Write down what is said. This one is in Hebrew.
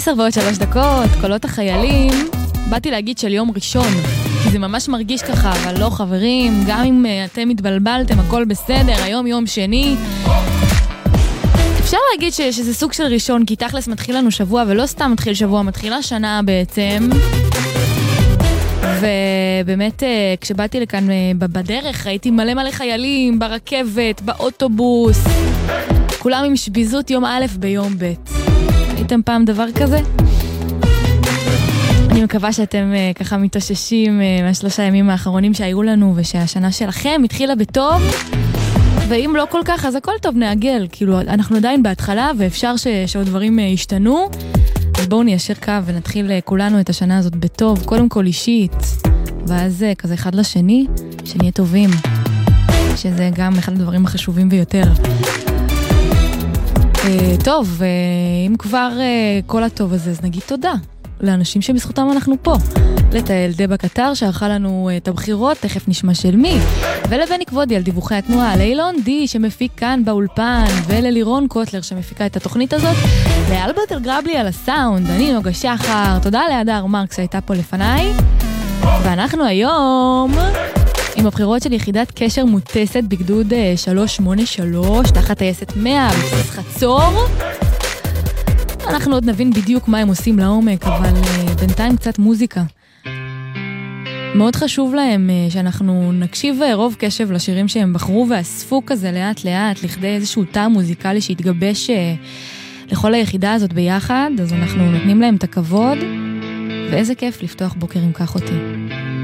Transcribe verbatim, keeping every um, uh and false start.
עשר ועוד שלוש דקות, קולות החיילים. באתי להגיד של יום ראשון, כי זה ממש מרגיש ככה, אבל לא חברים, גם אם אתם מתבלבלתם, הכל בסדר, היום יום שני. אפשר להגיד ש- שזה סוג של ראשון, כי תכלס מתחיל לנו שבוע, ולא סתם מתחיל שבוע, מתחילה שנה בעצם. ובאמת, כשבאתי לכאן בדרך, ראיתי מלא מלא חיילים, ברכבת, באוטובוס. כולם עם שביזות יום א' ביום ב'. ראיתם פעם דבר כזה? אני מקווה שאתם ככה מתאוששים מהשלושה ימים האחרונים שהיו לנו, ושהשנה שלכם התחילה בטוב. ואם לא כל כך, אז הכל טוב, נעגל. כאילו, אנחנו עדיין בהתחלה, ואפשר ש- שעוד דברים ישתנו. אז בואו ניישר קו ונתחיל כולנו את השנה הזאת בטוב, קודם כל אישית, ואז כזה אחד לשני, שנהיה טובים, שזה גם אחד הדברים החשובים ביותר. טוב, אם כבר כל הטוב הזה, אז נגיד תודה לאנשים שבזכותם אנחנו פה. לתאל דבה קטר שערכה לנו את הבחירות, תכף נשמע של מי, ולבני כבודי על דיווחי התנועה, לאילון די שמפיק כאן באולפן, וללירון קוטלר שמפיקה את התוכנית הזאת, לאלברט אלגרבלי על הסאונד, אני נוגה שחר, תודה להדר מרקס שהייתה פה לפניי, ואנחנו היום עם הבחירות של יחידת קשר מוטסת בגדוד שלוש שמונה שלוש, תחת טייסת מאה בבסיס חצור. אנחנו עוד נבין בדיוק מה הם עושים לעומק, אבל בינתיים קצת מוזיקה. מאוד חשוב להם שאנחנו נקשיב רוב קשב לשירים שהם בחרו ואספו כזה לאט לאט לכדי איזשהו טעם מוזיקלי שהתגבש לכל היחידה הזאת ביחד, אז אנחנו נותנים להם את הכבוד, ואיזה כיף לפתוח בוקר עם כך אותי.